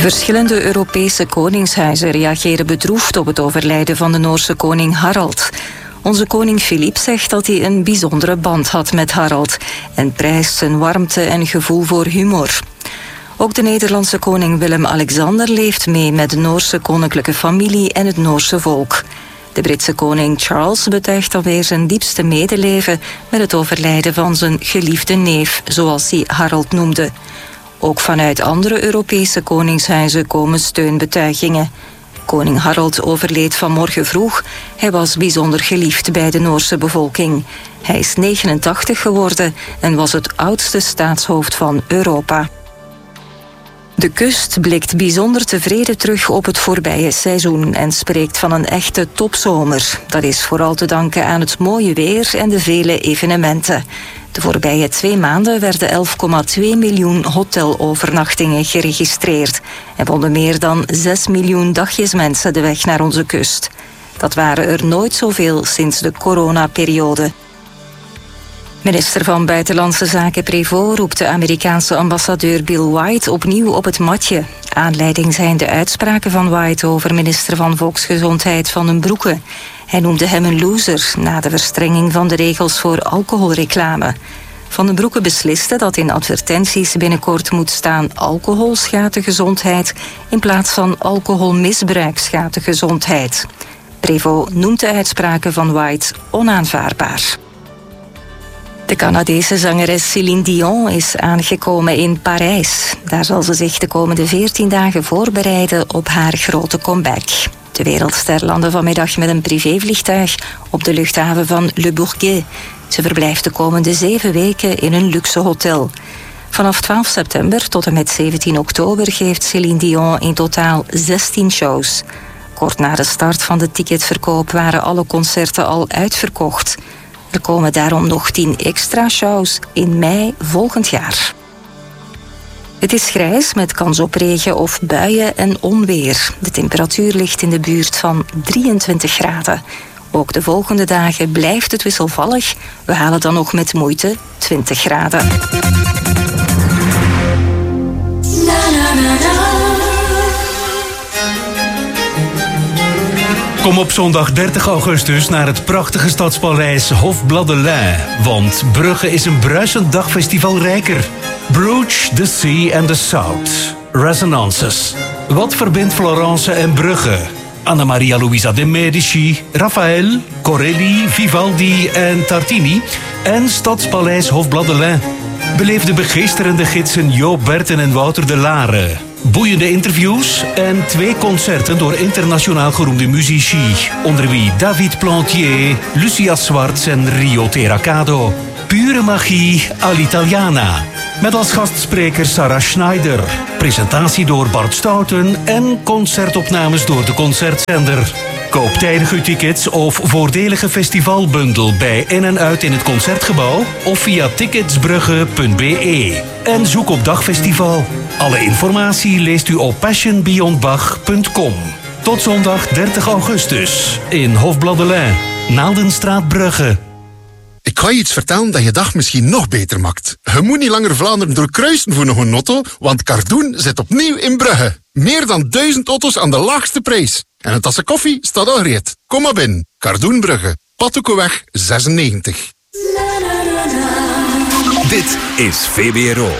Verschillende Europese koningshuizen reageren bedroefd op het overlijden van de Noorse koning Harald. Onze koning Filip zegt dat hij een bijzondere band had met Harald en prijst zijn warmte en gevoel voor humor. Ook de Nederlandse koning Willem-Alexander leeft mee met de Noorse koninklijke familie en het Noorse volk. De Britse koning Charles betuigt alweer zijn diepste medeleven met het overlijden van zijn geliefde neef, zoals hij Harald noemde. Ook vanuit andere Europese koningshuizen komen steunbetuigingen. Koning Harald overleed vanmorgen vroeg. Hij was bijzonder geliefd bij de Noorse bevolking. Hij is 89 geworden en was het oudste staatshoofd van Europa. De kust blikt bijzonder tevreden terug op het voorbije seizoen en spreekt van een echte topzomer. Dat is vooral te danken aan het mooie weer en de vele evenementen. De voorbije 2 maanden werden 11,2 miljoen hotelovernachtingen geregistreerd en vonden meer dan 6 miljoen dagjesmensen de weg naar onze kust. Dat waren er nooit zoveel sinds de coronaperiode. Minister van Buitenlandse Zaken Prévost roept de Amerikaanse ambassadeur Bill White opnieuw op het matje. Aanleiding zijn de uitspraken van White over minister van Volksgezondheid Van den Broeke. Hij noemde hem een loser na de verstrenging van de regels voor alcoholreclame. Van den Broeke besliste dat in advertenties binnenkort moet staan alcohol schaadt de gezondheid in plaats van alcoholmisbruik schaadt de gezondheid. Prévost noemt de uitspraken van White onaanvaardbaar. De Canadese zangeres Céline Dion is aangekomen in Parijs. Daar zal ze zich de komende 14 dagen voorbereiden op haar grote comeback. De wereldster landde vanmiddag met een privévliegtuig op de luchthaven van Le Bourget. Ze verblijft de komende 7 weken in een luxe hotel. Vanaf 12 september tot en met 17 oktober geeft Céline Dion in totaal 16 shows. Kort na de start van de ticketverkoop waren alle concerten al uitverkocht. Er komen daarom nog 10 extra shows in mei volgend jaar. Het is grijs met kans op regen of buien en onweer. De temperatuur ligt in de buurt van 23 graden. Ook de volgende dagen blijft het wisselvallig. We halen dan nog met moeite 20 graden. Kom op zondag 30 augustus naar het prachtige stadspaleis Hofblad-de-Lin. Want Brugge is een bruisend dagfestival rijker. Bruges, the Sea and the South. Resonances. Wat verbindt Florence en Brugge? Anna Maria Luisa de Medici, Raphaël, Corelli, Vivaldi en Tartini. En Stadspaleis Hofblad-de-Lin. Beleef de begeesterende gidsen Joop Berten en Wouter de Lare. Boeiende interviews en 2 concerten door internationaal geroemde muzici. Onder wie David Plantier, Lucia Swartz en Rio Terracado. Pure magie all'italiana. Met als gastspreker Sarah Schneider. Presentatie door Bart Stouten en concertopnames door de Concertzender. Koop tijdig uw tickets of voordelige festivalbundel bij in en uit in het Concertgebouw of via ticketsbrugge.be. En zoek op Dagfestival. Alle informatie leest u op passionbeyondbach.com. Tot zondag 30 augustus in Hofblad-de-Lin, Naaldenstraat Brugge. Ik ga je iets vertellen dat je dag misschien nog beter maakt. Je moet niet langer Vlaanderen doorkruisen voor nog een auto, want Cardoen zit opnieuw in Brugge. Meer dan 1000 auto's aan de laagste prijs. En een tasse koffie staat al gereed. Kom maar binnen. Cardoen Brugge. Pathoekeweg 96. Dit is VBRO.